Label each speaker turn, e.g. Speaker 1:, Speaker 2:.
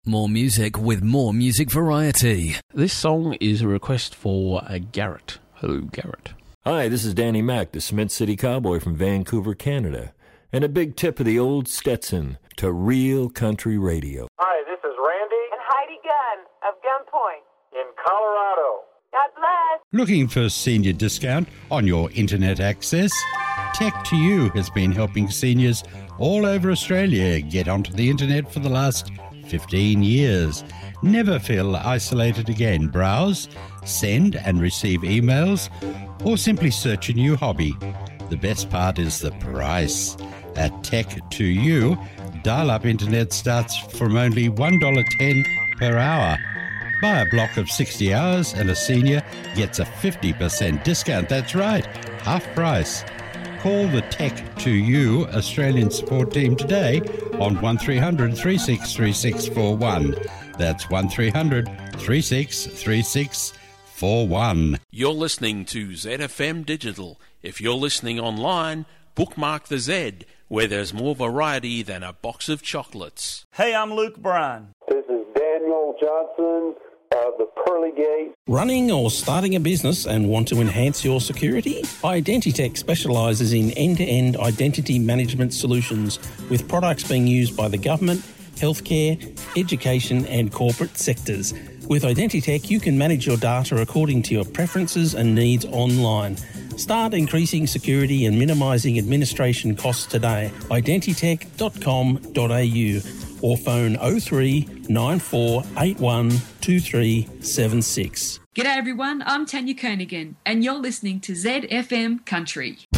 Speaker 1: More music with more music variety.
Speaker 2: This song is a request for Garrett. Hello, Garrett.
Speaker 3: Hi, this is Danny Mac, the Cement City Cowboy from Vancouver, Canada. And a big tip of the old Stetson to real country radio.
Speaker 4: Hi, this is Randy
Speaker 5: and Heidi Gunn of Gunpoint
Speaker 4: in Colorado.
Speaker 5: God bless.
Speaker 6: Looking for senior discount on your internet access? Tech2U has been helping seniors all over Australia get onto the internet for the last 15 years. Never feel isolated again. Browse, send and receive emails, or simply search a new hobby. The best part is the price. At Tech2U, dial-up internet starts from only $1.10 per hour. Buy a block of 60 hours and a senior gets a 50% discount. That's right, half price. Call the Tech2U Australian support team today on 1300 363641. That's 1300 363641.
Speaker 7: You're listening to ZFM Digital. If you're listening online, bookmark the Z, where there's more variety than a box of chocolates.
Speaker 8: Hey, I'm Luke Bryan.
Speaker 4: This is Daniel Johnson of the Pearly Gate.
Speaker 9: Running or starting a business and want to enhance your security? Identitech specialises in end-to-end identity management solutions with products being used by the government, healthcare, education and corporate sectors. With Identitech, you can manage your data according to your preferences and needs online. Start increasing security and minimising administration costs today. Identitech.com.au or phone 03 9481 2376.
Speaker 10: G'day everyone, I'm Tanya Kernaghan and you're listening to ZFM Country.